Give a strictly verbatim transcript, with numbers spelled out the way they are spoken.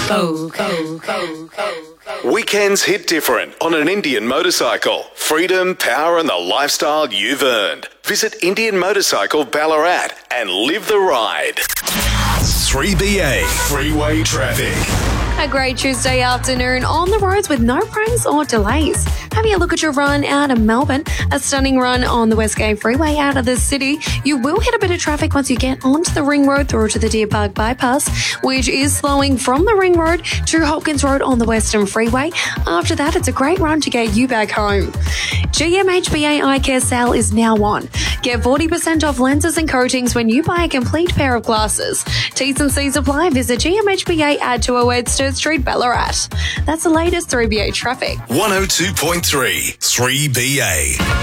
Go, go, go, go. Weekends hit different on an Indian motorcycle. Freedom, power and the lifestyle you've earned. Visit Indian Motorcycle Ballarat and live the ride. three B A Freeway Traffic. A great Tuesday afternoon on the roads with no pranks or delays. Having a look at your run out of Melbourne, a stunning run on the West Gate Freeway out of the city. You will hit a bit of traffic once you get onto the Ring Road through to the Deer Park Bypass, which is slowing from the Ring Road to Hopkins Road on the Western Freeway. After that, it's a great run to get you back home. G M H B A Eye Care sale is now on. Get forty percent off lenses and coatings when you buy a complete pair of glasses. T's and C's apply. Visit G M H B A Add to Webster Street, Ballarat. That's the latest three B A traffic. one oh two point three three B A.